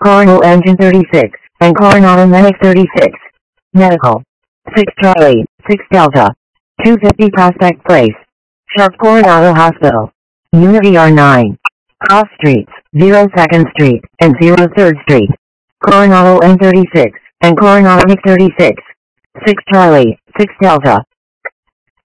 Coronel Engine 36, and Coronado Medic 36. Medical. 6 Charlie, 6 Delta. 250 Prospect Place. Sharp Coronado Hospital. Unity R9. Cross Streets, 02nd Street, and 03rd Street. Coronado N36, and Coronado Medic 36. 6 Charlie, 6 Delta.